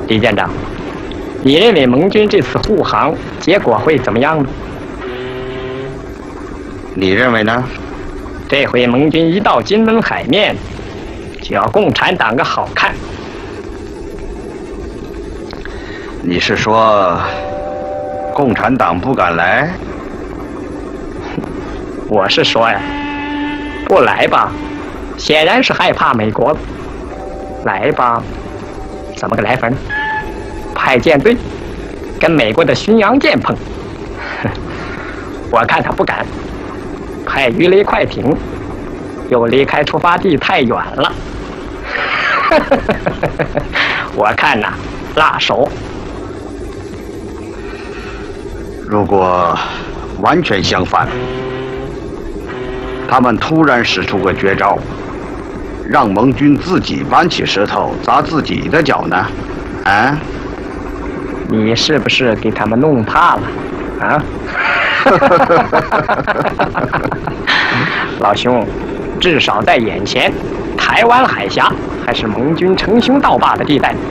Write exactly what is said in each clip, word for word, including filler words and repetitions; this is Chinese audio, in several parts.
李舰长，你认为盟军这次护航结果会怎么样呢？ 你认为呢？ 这回盟军一到金门海面，就要共产党个好看。 你是说，共产党不敢来？ 我是说呀，不来吧，显然是害怕美国了；来吧，怎么个来法呢？派舰队跟美国的巡洋舰碰，我看他不敢。派鱼雷快艇又离开出发地太远了，我看呐，辣手。 如果完全相反，他们突然使出个绝招，让盟军自己搬起石头砸自己的脚呢？啊？ 你是不是给他们弄怕了？啊？老兄，至少在眼前，台湾海峡还是盟军称兄道弟的地带。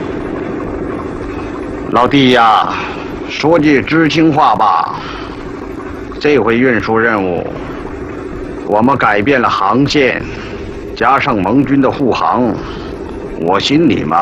老弟呀，说句知心话吧，这回运输任务，我们改变了航线，加上盟军的护航，我心里嘛